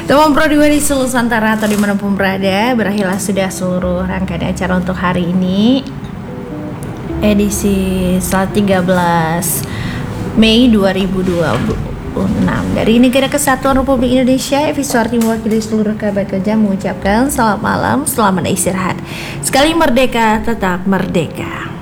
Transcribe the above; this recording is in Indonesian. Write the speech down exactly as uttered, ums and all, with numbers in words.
Teman Pro di seluruh Nusantara atau dimanapun berada, berakhirlah sudah seluruh rangkaian acara untuk hari ini, edisi tiga belas Mei dua ribu dua puluh enam dari Negara Kesatuan Republik Indonesia. Evi Suwarti mewakili seluruh kerabat kerja mengucapkan selamat malam, selamat istirahat. Sekali merdeka, tetap merdeka.